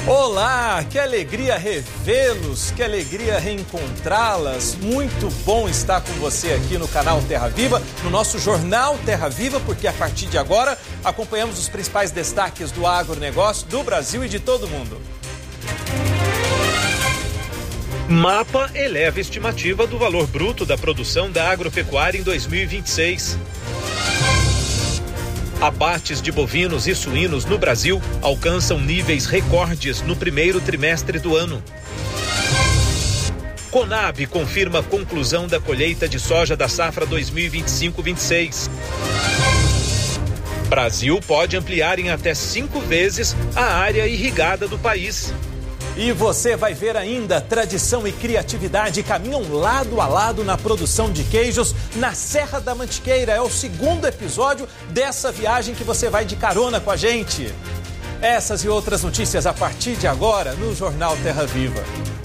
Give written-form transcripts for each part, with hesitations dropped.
Olá, que alegria revê-los, que alegria reencontrá-las. Muito bom estar com você aqui no canal Terra Viva, no nosso jornal Terra Viva, porque a partir de agora acompanhamos os principais destaques do agronegócio do Brasil e de todo mundo. Mapa eleva a estimativa do valor bruto da produção da agropecuária em 2026. Abates de bovinos e suínos no Brasil alcançam níveis recordes no primeiro trimestre do ano. Conab confirma a conclusão da colheita de soja da safra 2025-26. Brasil pode ampliar em até 5 vezes a área irrigada do país. E você vai ver ainda, tradição e criatividade caminham lado a lado na produção de queijos na Serra da Mantiqueira. É o segundo episódio dessa viagem que você vai de carona com a gente. Essas e outras notícias a partir de agora no Jornal Terra Viva.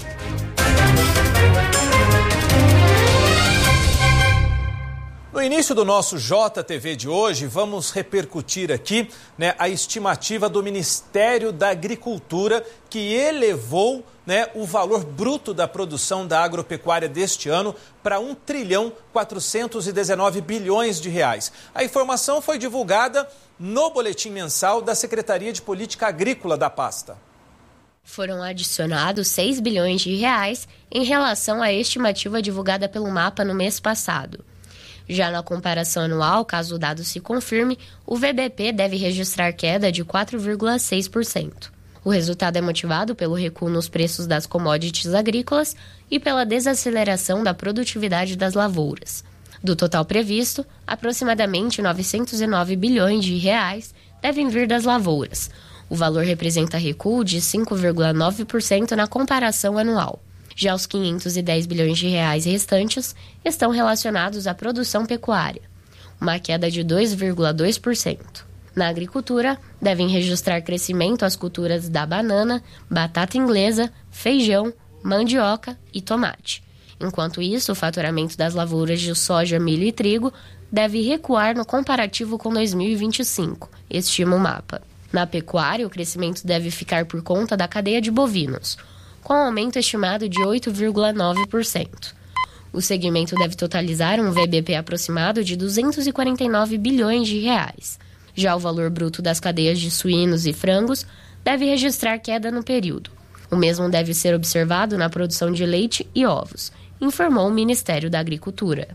No início do nosso JTV de hoje, vamos repercutir aqui a estimativa do Ministério da Agricultura, que elevou o valor bruto da produção da agropecuária deste ano para 1,419 bilhões de reais. A informação foi divulgada no boletim mensal da Secretaria de Política Agrícola da pasta. Foram adicionados 6 bilhões de reais em relação à estimativa divulgada pelo MAPA no mês passado. Já na comparação anual, caso o dado se confirme, o VBP deve registrar queda de 4,6%. O resultado é motivado pelo recuo nos preços das commodities agrícolas e pela desaceleração da produtividade das lavouras. Do total previsto, aproximadamente 909 bilhões de reais devem vir das lavouras. O valor representa recuo de 5,9% na comparação anual. Já os 510 bilhões de reais restantes estão relacionados à produção pecuária, uma queda de 2,2%. Na agricultura, devem registrar crescimento as culturas da banana, batata inglesa, feijão, mandioca e tomate. Enquanto isso, o faturamento das lavouras de soja, milho e trigo deve recuar no comparativo com 2025, estima o MAPA. Na pecuária, o crescimento deve ficar por conta da cadeia de bovinos, com um aumento estimado de 8,9%. O segmento deve totalizar um VBP aproximado de 249 bilhões de reais. Já o valor bruto das cadeias de suínos e frangos deve registrar queda no período. O mesmo deve ser observado na produção de leite e ovos, informou o Ministério da Agricultura.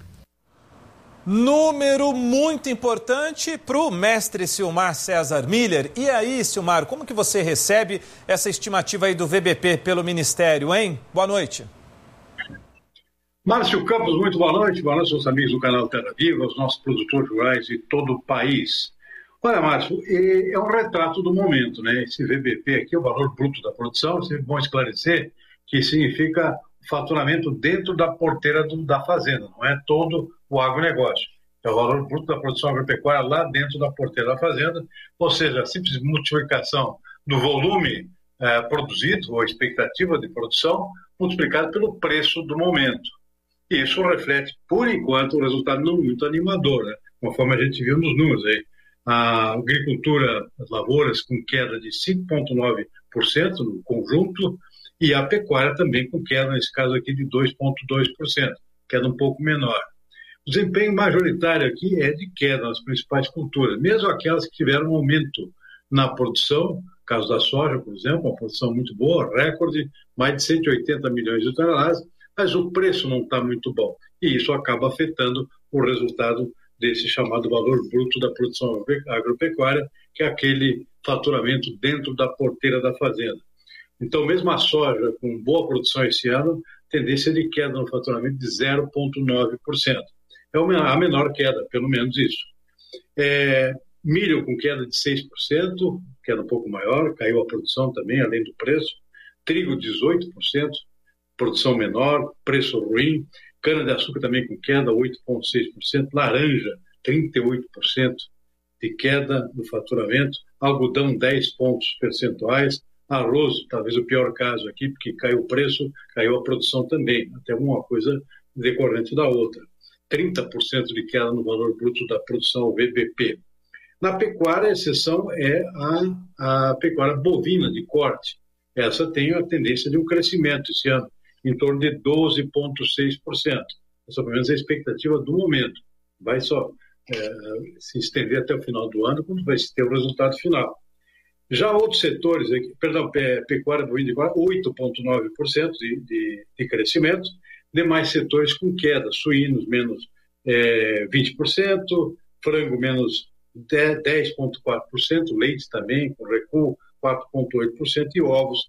Número muito importante para o mestre Silmar César Miller. E aí, Silmar, como que você recebe essa estimativa aí do VBP pelo Ministério, hein? Boa noite. Márcio Campos, muito boa noite. Boa noite aos amigos do canal Terra Viva, aos nossos produtores rurais de todo o país. Olha, Márcio, é um retrato do momento, né? Esse VBP aqui, o valor bruto da produção, é bom esclarecer que significa faturamento dentro da porteira da fazenda, não é todo o agronegócio. É o valor bruto da produção agropecuária lá dentro da porteira da fazenda, ou seja, a simples multiplicação do volume produzido, ou expectativa de produção, multiplicado pelo preço do momento. E isso reflete, por enquanto, um resultado não muito animador, né? Conforme a gente viu nos números aí. A agricultura, as lavouras com queda de 5,9% no conjunto, e a pecuária também com queda, nesse caso aqui, de 2,2%, queda um pouco menor. O desempenho majoritário aqui é de queda nas principais culturas, mesmo aquelas que tiveram um aumento na produção, caso da soja, por exemplo, uma produção muito boa, recorde, mais de 180 milhões de toneladas, mas o preço não está muito bom, e isso acaba afetando o resultado desse chamado valor bruto da produção agropecuária, que é aquele faturamento dentro da porteira da fazenda. Então, mesmo a soja com boa produção esse ano, tendência de queda no faturamento de 0,9%. É a menor queda, pelo menos isso. Milho com queda de 6%, queda um pouco maior, caiu a produção também, além do preço. Trigo, 18%, produção menor, preço ruim. Cana-de-açúcar também com queda, 8,6%. Laranja, 38% de queda no faturamento. Algodão, 10 pontos percentuais. Arroz, talvez o pior caso aqui, porque caiu o preço, caiu a produção também, até uma coisa decorrente da outra. 30% de queda no valor bruto da produção VBP. Na pecuária, a exceção é a pecuária bovina de corte. essa tem a tendência de um crescimento esse ano, em torno de 12,6%. Essa, pelo menos, é a expectativa do momento. Vai só se estender até o final do ano, quando vai se ter o resultado final. Já outros setores, pecuária bovina 8,9% de crescimento, demais setores com queda, suínos menos 20%, frango menos 10,4%, leite também com recuo 4,8% e ovos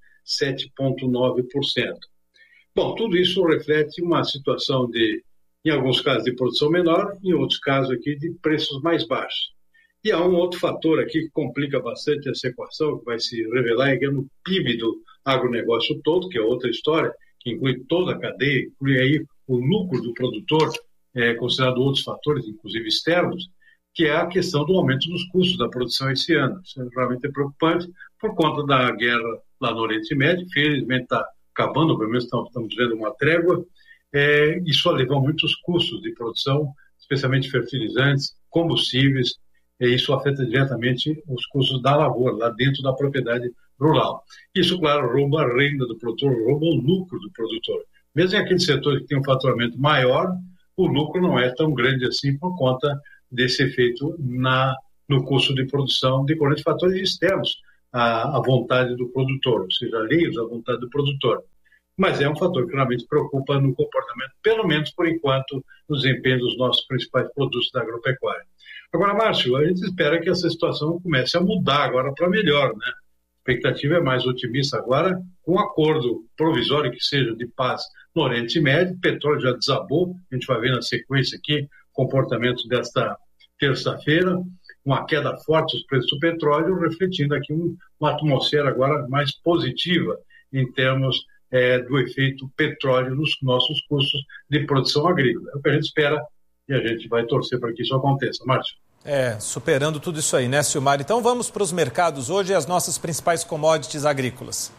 7,9%. Bom, tudo isso reflete uma situação em alguns casos, de produção menor, em outros casos aqui de preços mais baixos. E há um outro fator aqui que complica bastante essa equação, que vai se revelar no PIB do agronegócio todo, que é outra história, que inclui toda a cadeia, inclui aí o lucro do produtor, considerado outros fatores, inclusive externos, que é a questão do aumento dos custos da produção esse ano. Isso realmente é preocupante por conta da guerra lá no Oriente Médio. Infelizmente está acabando, pelo menos estamos vendo uma trégua. Isso eleva muitos custos de produção, especialmente fertilizantes, combustíveis, e isso afeta diretamente os custos da lavoura, lá dentro da propriedade rural. Isso, claro, rouba a renda do produtor, rouba o lucro do produtor. Mesmo em aqueles setores que têm um faturamento maior, o lucro não é tão grande assim por conta desse efeito no custo de produção, decorrente de fatores externos à vontade do produtor, ou seja, alheios à vontade do produtor. Mas é um fator que realmente preocupa no comportamento, pelo menos por enquanto, no desempenho dos nossos principais produtos da agropecuária. Agora, Márcio, a gente espera que essa situação comece a mudar agora para melhor, né? A expectativa é mais otimista agora, com um acordo provisório que seja de paz no Oriente Médio. O petróleo já desabou, a gente vai ver na sequência aqui o comportamento desta terça-feira, uma queda forte dos preços do petróleo, refletindo aqui uma atmosfera agora mais positiva em termos do efeito petróleo nos nossos custos de produção agrícola. É o que a gente espera e a gente vai torcer para que isso aconteça. Márcio. Superando tudo isso aí, né, Silmar? Então vamos para os mercados hoje e as nossas principais commodities agrícolas.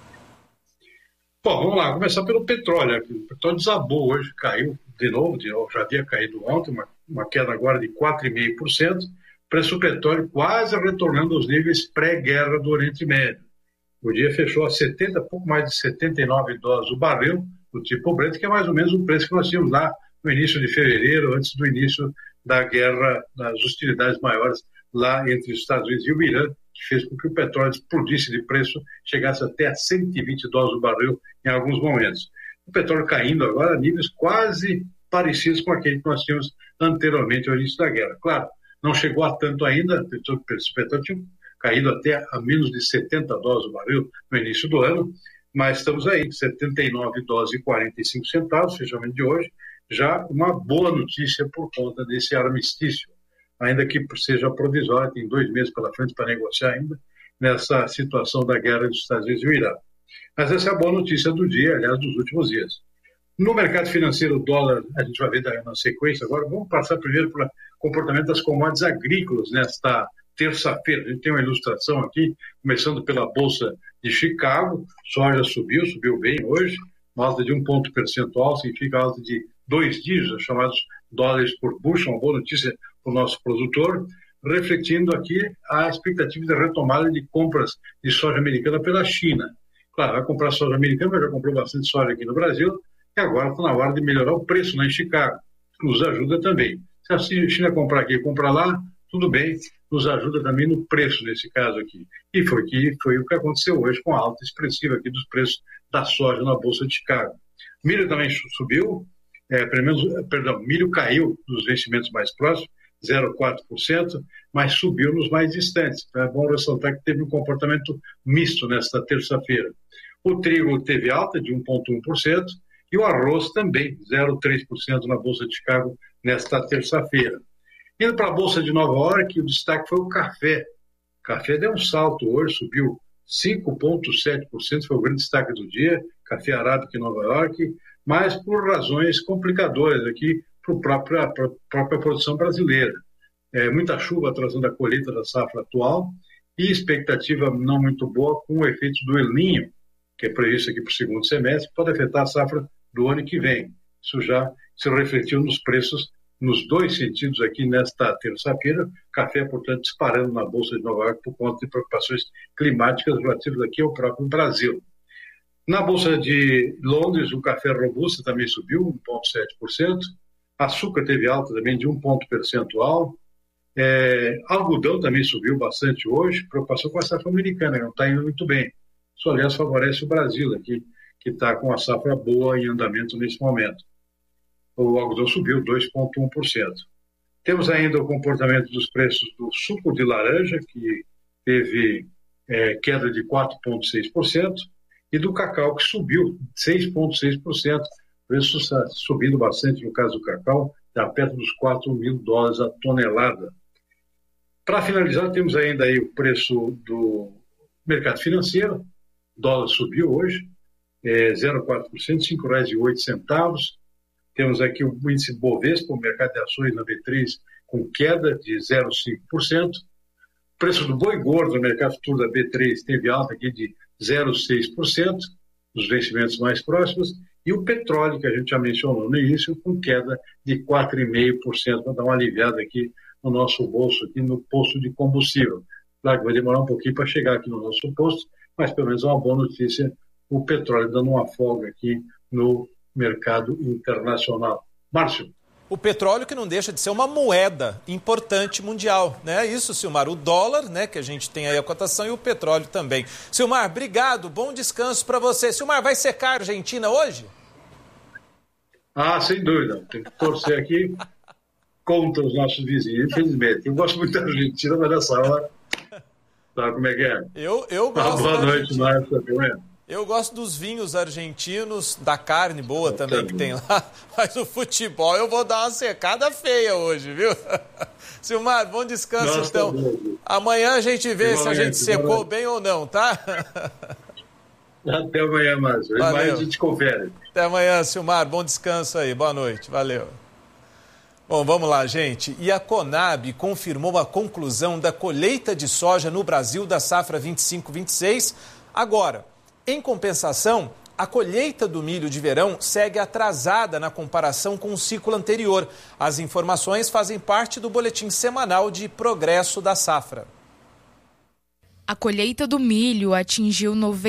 Bom, vamos lá, começar pelo petróleo. O petróleo desabou hoje, caiu de novo, já havia caído ontem, uma queda agora de 4,5%. Preço do petróleo quase retornando aos níveis pré-guerra do Oriente Médio. O dia fechou a pouco mais de $79 o barril, do tipo Brent, que é mais ou menos o preço que nós tínhamos lá no início de fevereiro, antes do início da guerra, das hostilidades maiores lá entre os Estados Unidos e o Irã, que fez com que o petróleo explodisse de preço, chegasse até a $120 o barril em alguns momentos. O petróleo caindo agora a níveis quase parecidos com aquele que nós tínhamos anteriormente ao início da guerra. Claro, não chegou a tanto ainda, o petróleo tinha caído até a menos de $70 o barril no início do ano, mas estamos aí, $79,45, fechamento de hoje, já uma boa notícia por conta desse armistício, ainda que seja provisório, tem 2 meses pela frente para negociar ainda, nessa situação da guerra dos Estados Unidos e o Irã. Mas essa é a boa notícia do dia, aliás, dos últimos dias. No mercado financeiro, o dólar, a gente vai ver na sequência agora, vamos passar primeiro para o comportamento das commodities agrícolas nesta terça-feira. A gente tem uma ilustração aqui, começando pela Bolsa de Chicago, soja subiu bem hoje, uma alta de 1 ponto percentual, significa alta de 2 dígitos, chamados dólares por bushel, uma boa notícia para o nosso produtor, refletindo aqui a expectativa de retomada de compras de soja americana pela China. Claro, vai comprar soja americana, mas já comprou bastante soja aqui no Brasil, e agora está na hora de melhorar o preço lá em Chicago, que nos ajuda também. Se a China comprar aqui e comprar lá, tudo bem, nos ajuda também no preço nesse caso aqui. E foi o que aconteceu hoje com a alta expressiva aqui dos preços da soja na Bolsa de Chicago. Milho também subiu, milho caiu nos vencimentos mais próximos, 0,4%, mas subiu nos mais distantes. É bom ressaltar que teve um comportamento misto nesta terça-feira. O trigo teve alta de 1,1% e o arroz também, 0,3% na Bolsa de Chicago nesta terça-feira. Indo para a Bolsa de Nova York, o destaque foi o café. O café deu um salto hoje, subiu 5,7%, foi o grande destaque do dia, café arábica em Nova York, mas por razões complicadoras aqui para a própria produção brasileira. Muita chuva atrasando a colheita da safra atual e expectativa não muito boa com o efeito do El Niño, que é previsto aqui para o segundo semestre, que pode afetar a safra do ano que vem. Isso já se refletiu nos preços nos 2 sentidos aqui nesta terça-feira. Café, portanto, disparando na Bolsa de Nova York por conta de preocupações climáticas relativas aqui ao próprio Brasil. Na Bolsa de Londres, o café robusta também subiu 1,7%. Açúcar teve alta também de 1 ponto percentual. Algodão também subiu bastante hoje, preocupação com a safra americana, que não está indo muito bem. Isso, aliás, favorece o Brasil aqui, que está com a safra boa em andamento nesse momento. O algodão subiu 2,1%. Temos ainda o comportamento dos preços do suco de laranja, que teve queda de 4,6%, e do cacau, que subiu 6,6%. O preço está subindo bastante no caso do cacau, está perto dos $4.000 a tonelada. Para finalizar, temos ainda aí o preço do mercado financeiro. O dólar subiu hoje, 0,4%, R$ 5,08. Temos aqui o índice Bovespa, o mercado de ações na B3, com queda de 0,5%. O preço do boi gordo no mercado futuro da B3 teve alta aqui de 0,6%, nos vencimentos mais próximos. E o petróleo, que a gente já mencionou no início, com queda de 4,5%, para dar uma aliviada aqui no nosso bolso, aqui no posto de combustível. Claro que vai demorar um pouquinho para chegar aqui no nosso posto, mas pelo menos é uma boa notícia, o petróleo dando uma folga aqui no mercado internacional. Márcio. O petróleo que não deixa de ser uma moeda importante mundial, né? Isso, Silmar, o dólar, né, que a gente tem aí a cotação, e o petróleo também. Silmar, obrigado, bom descanso para você. Silmar, vai secar a Argentina hoje? Sem dúvida. Tem que torcer aqui contra os nossos vizinhos, infelizmente. Eu gosto muito da Argentina, mas nessa hora, sabe como é que é? Eu gosto. Boa noite, Márcio. Eu gosto dos vinhos argentinos, da carne boa também que tem lá, mas o futebol eu vou dar uma secada feia hoje, viu? Silmar, bom descanso. Nossa, então. Amanhã a gente vê se a gente secou bem ou não, tá? Até amanhã, Márcio. Amanhã a gente confere. Até amanhã, Silmar. Bom descanso aí. Boa noite. Valeu. Bom, vamos lá, gente. E a Conab confirmou a conclusão da colheita de soja no Brasil da safra 25-26 agora. Em compensação, a colheita do milho de verão segue atrasada na comparação com o ciclo anterior. As informações fazem parte do boletim semanal de progresso da safra. A colheita do milho atingiu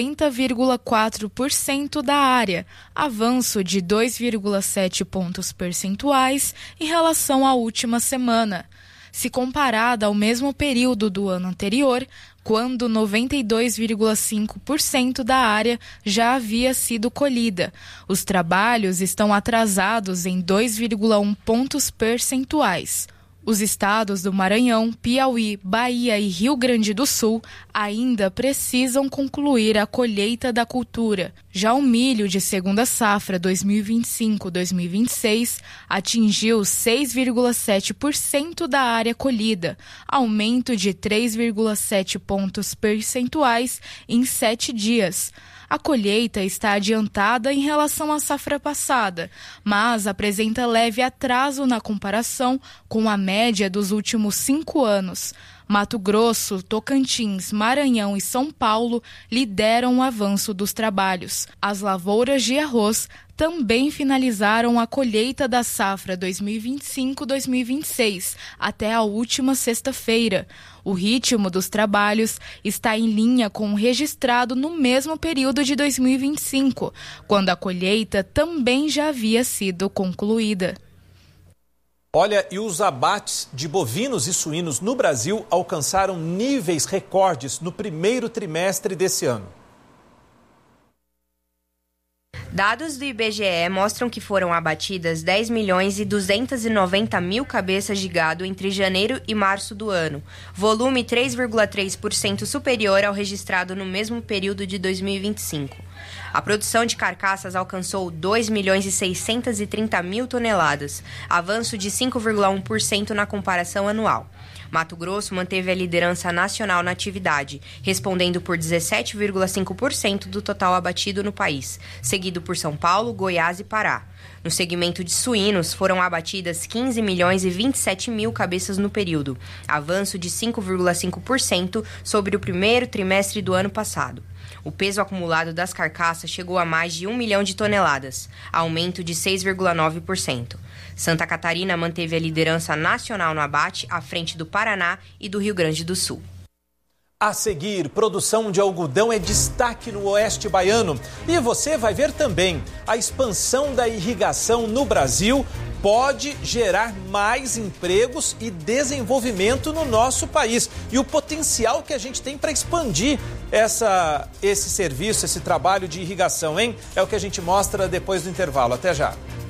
90,4% da área, avanço de 2,7 pontos percentuais em relação à última semana. Se comparada ao mesmo período do ano anterior, quando 92,5% da área já havia sido colhida. Os trabalhos estão atrasados em 2,1 pontos percentuais. Os estados do Maranhão, Piauí, Bahia e Rio Grande do Sul ainda precisam concluir a colheita da cultura. Já o milho de segunda safra 2025-2026 atingiu 6,7% da área colhida, aumento de 3,7 pontos percentuais em 7 dias. A colheita está adiantada em relação à safra passada, mas apresenta leve atraso na comparação com a média dos últimos 5 anos. Mato Grosso, Tocantins, Maranhão e São Paulo lideram o avanço dos trabalhos. As lavouras de arroz também finalizaram a colheita da safra 2025-2026 até a última sexta-feira. O ritmo dos trabalhos está em linha com o registrado no mesmo período de 2025, quando a colheita também já havia sido concluída. Olha, e os abates de bovinos e suínos no Brasil alcançaram níveis recordes no primeiro trimestre desse ano. Dados do IBGE mostram que foram abatidas 10.290.000 cabeças de gado entre janeiro e março do ano, volume 3,3% superior ao registrado no mesmo período de 2025. A produção de carcaças alcançou 2.630.000 toneladas, avanço de 5,1% na comparação anual. Mato Grosso manteve a liderança nacional na atividade, respondendo por 17,5% do total abatido no país, seguido por São Paulo, Goiás e Pará. No segmento de suínos, foram abatidas 15.027.000 cabeças no período, avanço de 5,5% sobre o primeiro trimestre do ano passado. O peso acumulado das carcaças chegou a mais de 1 milhão de toneladas, aumento de 6,9%. Santa Catarina manteve a liderança nacional no abate, à frente do Paraná e do Rio Grande do Sul. A seguir, produção de algodão é destaque no oeste baiano. E você vai ver também a expansão da irrigação no Brasil pode gerar mais empregos e desenvolvimento no nosso país. E o potencial que a gente tem para expandir esse serviço, esse trabalho de irrigação, hein? É o que a gente mostra depois do intervalo. Até já.